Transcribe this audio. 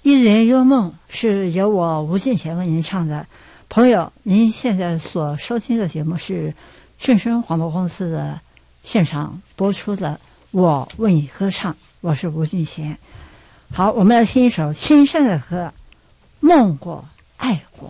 一人幽梦是由我吴俊贤为您唱的。朋友，您现在所收听的节目是正声广播公司的现场播出的《我为你歌唱》，我是吴俊贤。好，我们来听一首青山的歌《梦过爱过》。